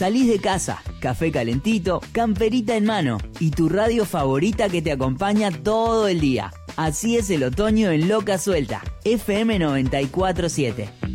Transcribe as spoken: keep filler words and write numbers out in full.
Salís de casa, café calentito, camperita en mano y tu radio favorita que te acompaña todo el día. Así es el otoño en Loca Suelta, F M noventa y cuatro punto siete.